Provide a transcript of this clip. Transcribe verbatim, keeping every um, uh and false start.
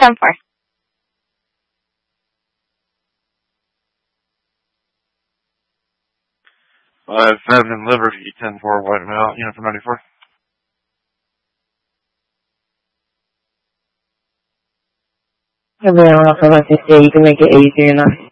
ten four. Five seven Liberty, ten four White Male, unit for ninety-four. Everyone else, I'd like to say you can make it easier enough.